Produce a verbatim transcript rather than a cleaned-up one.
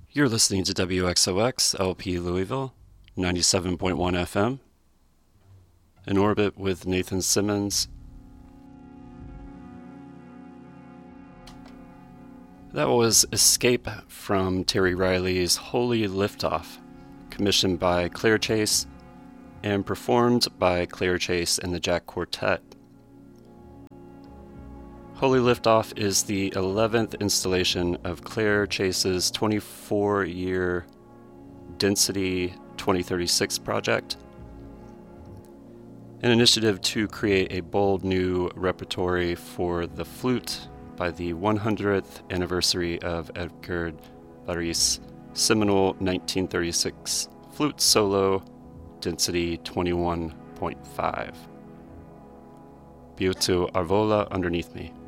You're listening to W X O X L P Louisville, ninety-seven point one F M, In Orbit with Nathan Simmons. That was Escape from Terry Riley's Holy Liftoff, commissioned by Claire Chase and performed by Claire Chase and the Jack Quartet. Holy Liftoff is the eleventh installation of Claire Chase's twenty-four-year Density twenty thirty-six project, an initiative to create a bold new repertory for the flute by the one hundredth anniversary of Edgar Varèse's seminal nineteen thirty-six flute solo, Density twenty-one point five. Biutu Arvola underneath me.